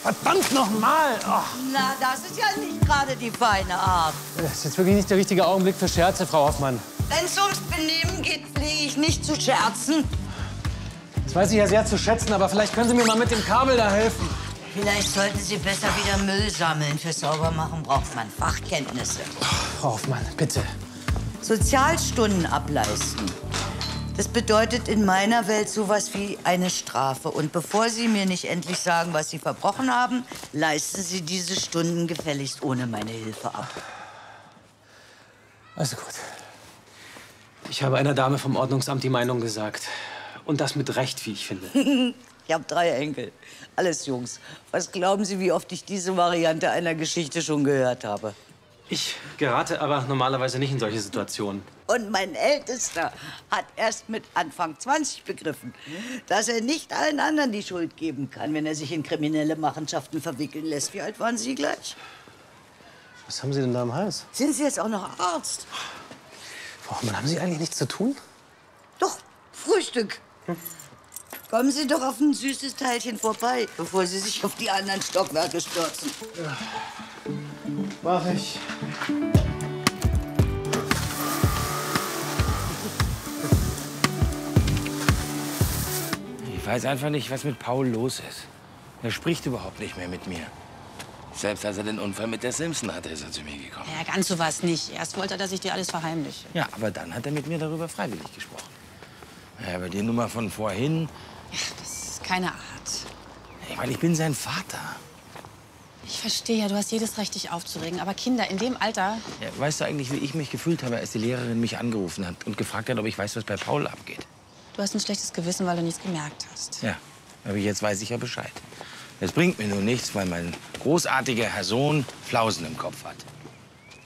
Verdammt nochmal! Oh. Na, das ist ja nicht gerade die feine Art. Das ist jetzt wirklich nicht der richtige Augenblick für Scherze, Frau Hoffmann. Wenn es ums Benehmen geht, pflege ich nicht zu scherzen. Das weiß ich ja sehr zu schätzen, aber vielleicht können Sie mir mal mit dem Kabel da helfen. Vielleicht sollten Sie besser wieder Müll sammeln. Für Saubermachen braucht man Fachkenntnisse. Frau Hoffmann, bitte. Sozialstunden ableisten. Das bedeutet in meiner Welt sowas wie eine Strafe. Und bevor Sie mir nicht endlich sagen, was Sie verbrochen haben, leisten Sie diese Stunden gefälligst ohne meine Hilfe ab. Also gut. Ich habe einer Dame vom Ordnungsamt die Meinung gesagt. Und das mit Recht, wie ich finde. Ich habe 3 Enkel. Alles Jungs. Was glauben Sie, wie oft ich diese Variante einer Geschichte schon gehört habe? Ich gerate aber normalerweise nicht in solche Situationen. Und mein Ältester hat erst mit Anfang 20 begriffen, dass er nicht allen anderen die Schuld geben kann, wenn er sich in kriminelle Machenschaften verwickeln lässt. Wie alt waren Sie gleich? Was haben Sie denn da am Hals? Sind Sie jetzt auch noch Arzt? Frau Hoffmann, haben Sie eigentlich nichts zu tun? Doch, Frühstück. Kommen Sie doch auf ein süßes Teilchen vorbei, bevor Sie sich auf die anderen Stockwerke stürzen. Ja. Mach ich. Ich weiß einfach nicht, was mit Paul los ist. Er spricht überhaupt nicht mehr mit mir. Selbst als er den Unfall mit der Simpson hatte, ist er zu mir gekommen. Ja, ganz so was nicht. Erst wollte er, dass ich dir alles verheimliche. Ja, aber dann hat er mit mir darüber freiwillig gesprochen. Ja, aber die Nummer von vorhin... Ja, das ist keine Art. Hey, weil ich bin sein Vater. Ich verstehe ja, du hast jedes Recht, dich aufzuregen. Aber Kinder in dem Alter... Ja, weißt du eigentlich, wie ich mich gefühlt habe, als die Lehrerin mich angerufen hat und gefragt hat, ob ich weiß, was bei Paul abgeht? Du hast ein schlechtes Gewissen, weil du nichts gemerkt hast. Ja, aber jetzt weiß ich ja Bescheid. Es bringt mir nur nichts, weil mein großartiger Herr Sohn Flausen im Kopf hat.